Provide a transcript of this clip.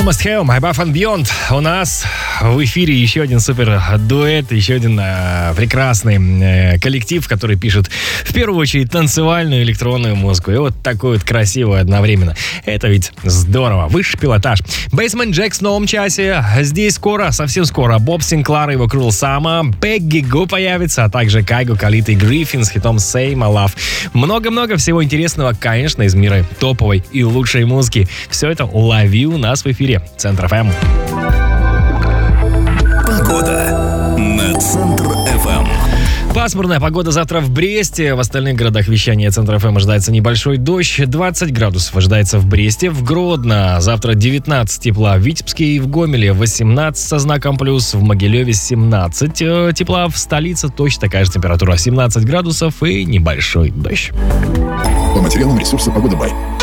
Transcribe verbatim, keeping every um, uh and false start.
Must Have, Above and Beyond. У нас в эфире еще один супер дуэт, еще один э, прекрасный э, коллектив, который пишет в первую очередь танцевальную электронную музыку. И вот такую вот красивую одновременно. Это ведь здорово. Высший пилотаж. Basement Jaxx в новом часе. Здесь скоро, совсем скоро, Боб Синклар и его Cruel Summer. Пегги Гу появится, а также Кайго, Калит и Гриффин с хитом Say My Love. Много-много всего интересного, конечно, из мира топовой и лучшей музыки. Все это лови у нас в эфире. Центр эф эм. Погода на Центр эф эм. Пасмурная погода завтра в Бресте. В остальных городах вещания Центра эф эм ожидается небольшой дождь. двадцать градусов ожидается в Бресте. В Гродно завтра девятнадцать тепла. В Витебске и в Гомеле восемнадцать со знаком плюс. В Могилеве семнадцать тепла. В столице точно такая же температура. семнадцать градусов и небольшой дождь. По материалам ресурса «Погода Бай».